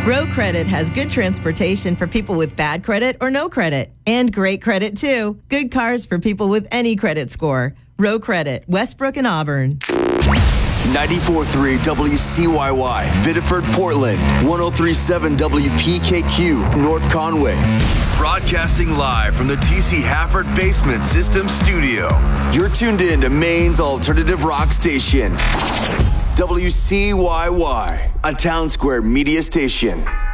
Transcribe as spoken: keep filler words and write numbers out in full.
Row Credit has good transportation for people with bad credit or no credit. And great credit, too. Good cars for people with any credit score. Row Credit, Westbrook and Auburn. ninety-four point three W C Y Y, Biddeford, Portland. one oh three point seven W P K Q, North Conway. Broadcasting live from the T C Hafford Basement System Studio. You're tuned in to Maine's alternative rock station. W C Y Y, a Town Square media station.